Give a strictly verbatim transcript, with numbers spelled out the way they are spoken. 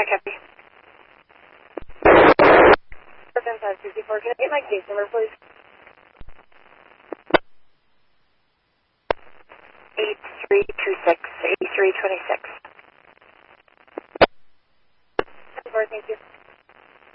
I copy. seven five two four, can I get my case number, please? eight three two six, eight three two six.